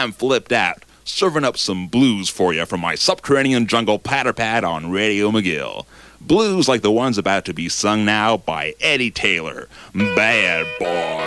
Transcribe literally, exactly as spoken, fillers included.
I'm flipped out, serving up some blues for you from my subterranean jungle patter-pad on Radio McGill. Blues like the ones about to be sung now by Eddie Taylor. Bad Boy.